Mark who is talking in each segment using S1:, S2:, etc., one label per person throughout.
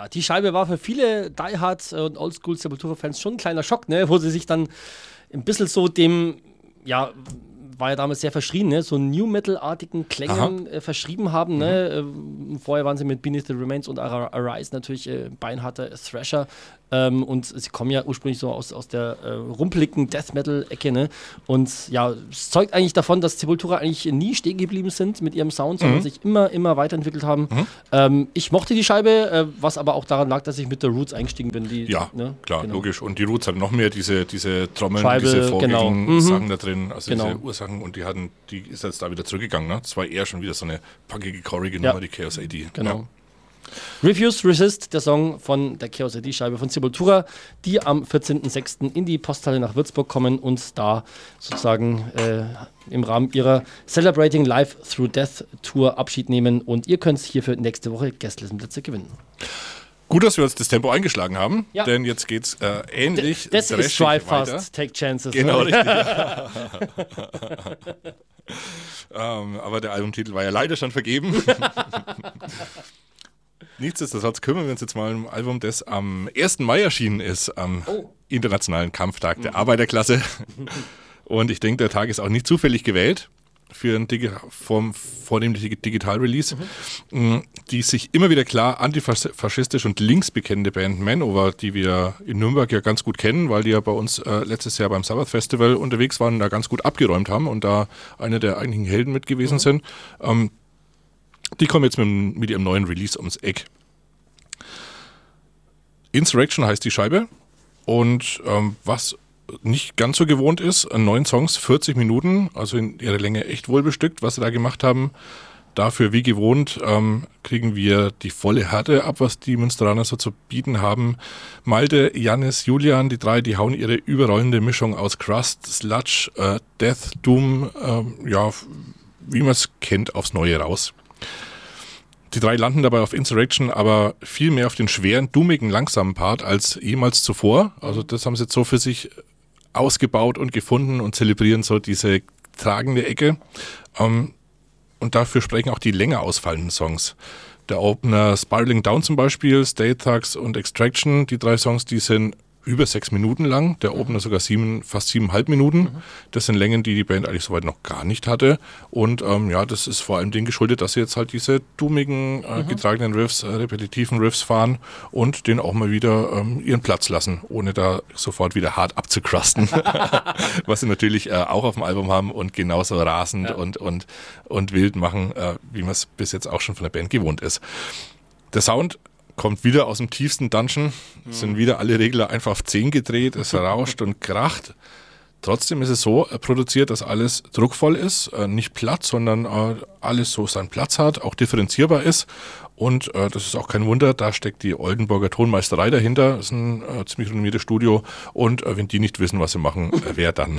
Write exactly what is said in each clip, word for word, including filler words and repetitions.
S1: Ja, die Scheibe war für viele Die Hard und Oldschool Sepultura-Fans schon ein kleiner Schock, ne? Wo sie sich dann ein bisschen so dem, ja, war ja damals sehr verschrien, ne? So New Metal-artigen Klängen äh, verschrieben haben. Ne? Mhm. Äh, vorher waren sie mit Beneath the Remains und Arise natürlich äh, beinharter Thrasher. Ähm, und sie kommen ja ursprünglich so aus, aus der äh, rumpeligen Death Metal-Ecke. Ne? Und ja, es zeugt eigentlich davon, dass Sepultura eigentlich nie stehen geblieben sind mit ihrem Sound, sondern mhm. sich immer, immer weiterentwickelt haben. Mhm. Ähm, ich mochte die Scheibe, äh, was aber auch daran lag, dass ich mit der Roots eingestiegen bin. Die,
S2: ja,
S1: ne?
S2: klar,
S1: genau.
S2: logisch. Und die Roots hatten noch mehr diese, diese Trommeln,
S1: Scheibe,
S2: diese vorigen
S1: genau. mhm.
S2: Sachen da drin, also
S1: genau.
S2: diese Ursachen. Und die hatten, die ist jetzt da wieder zurückgegangen. Ne? Das war eher schon wieder so eine punkige, chorige
S1: ja.
S2: Nummer, die Chaos A D.
S1: Genau.
S2: Ja.
S1: Refuse Resist, der Song von der Chaos A D-Scheibe von Sepultura, die am vierzehnten sechsten in die Posthalle nach Würzburg kommen und da sozusagen äh, im Rahmen ihrer Celebrating Life Through Death Tour Abschied nehmen. Und ihr könnt hierfür nächste Woche Gästelisteplätze gewinnen.
S2: Gut, dass wir uns das Tempo eingeschlagen haben,
S1: ja.
S2: denn jetzt geht's äh, ähnlich.
S1: Das ist Drive
S2: weiter.
S1: Fast, Take Chances.
S2: Genau,
S1: ne?
S2: richtig. ähm, aber der Albumtitel war ja leider schon vergeben. Nichtsdestotrotz kümmern wir uns jetzt mal um ein Album, das am ersten Mai erschienen ist, am oh. Internationalen Kampftag der Arbeiterklasse. Und ich denke, der Tag ist auch nicht zufällig gewählt für ein Digi- vom vornehmlichen Digital-Release, mhm. die sich immer wieder klar antifaschistisch und linksbekennende Band Manowar, die wir in Nürnberg ja ganz gut kennen, weil die ja bei uns äh, letztes Jahr beim Sabbath Festival unterwegs waren und da ganz gut abgeräumt haben und da einer der eigentlichen Helden mit gewesen mhm. sind. Ähm, die kommen jetzt mit, mit ihrem neuen Release ums Eck. Insurrection heißt die Scheibe und ähm, was nicht ganz so gewohnt ist, neun Songs, vierzig Minuten, also in ihrer Länge echt wohlbestückt, was sie da gemacht haben. Dafür, wie gewohnt, ähm, kriegen wir die volle Härte ab, was die Münsteraner so zu bieten haben. Malte, Jannis, Julian, die drei, die hauen ihre überrollende Mischung aus Crust, Sludge, äh, Death, Doom, äh, ja, wie man es kennt, aufs Neue raus. Die drei landen dabei auf Insurrection, aber viel mehr auf den schweren, dummigen, langsamen Part als jemals zuvor. Also das haben sie jetzt so für sich ausgebaut und gefunden und zelebrieren so diese tragende Ecke. Ähm, und dafür sprechen auch die länger ausfallenden Songs. Der Opener Spiraling Down zum Beispiel, State Thugs und Extraction, die drei Songs, die sind über sechs Minuten lang, der Opener sogar sieben, fast siebeneinhalb Minuten. Mhm. Das sind Längen, die die Band eigentlich soweit noch gar nicht hatte. Und ähm, ja, das ist vor allem dem geschuldet, dass sie jetzt halt diese dummigen, äh, mhm. getragenen Riffs, äh, repetitiven Riffs fahren und den auch mal wieder ähm, ihren Platz lassen, ohne da sofort wieder hart abzucrusten. Was sie natürlich äh, auch auf dem Album haben und genauso rasend ja. und, und, und wild machen, äh, wie man es bis jetzt auch schon von der Band gewohnt ist. Der Sound kommt wieder aus dem tiefsten Dungeon, mhm. sind wieder alle Regler einfach auf zehn gedreht, es rauscht und kracht. Trotzdem ist es so produziert, dass alles druckvoll ist, nicht platt, sondern alles so seinen Platz hat, auch differenzierbar ist. Und das ist auch kein Wunder, da steckt die Oldenburger Tonmeisterei dahinter. Das ist ein ziemlich renommiertes Studio. Und wenn die nicht wissen, was sie machen, wer dann?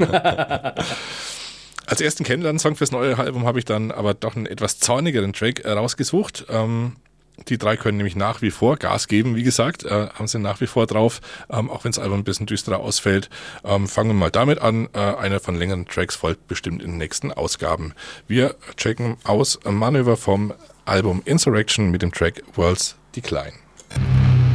S2: Als ersten Kennenlernsong fürs neue Album habe ich dann aber doch einen etwas zornigeren Track rausgesucht. Die drei können nämlich nach wie vor Gas geben, wie gesagt, äh, haben sie nach wie vor drauf, ähm, auch wenn das Album ein bisschen düsterer ausfällt. Ähm, fangen wir mal damit an. Äh, einer von längeren Tracks folgt bestimmt in den nächsten Ausgaben. Wir checken aus Manöver vom Album Insurrection mit dem Track World's Decline.